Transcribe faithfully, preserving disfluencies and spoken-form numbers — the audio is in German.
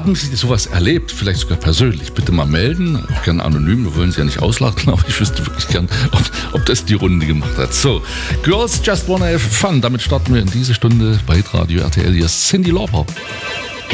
Haben Sie sowas erlebt, vielleicht sogar persönlich? Bitte mal melden, auch gerne anonym, wir wollen Sie ja nicht auslachen, aber ich wüsste wirklich gern, ob, ob das die Runde gemacht hat. So, Girls Just Wanna Have Fun, damit starten wir in diese Stunde bei Radio R T L. Hier ist Cyndi Lauper.